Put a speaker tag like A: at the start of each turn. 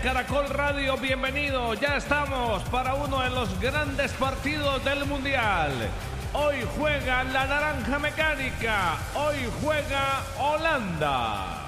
A: Caracol Radio, bienvenido. Ya estamos para uno de los grandes partidos del Mundial. Hoy juega la Naranja Mecánica, hoy juega Holanda.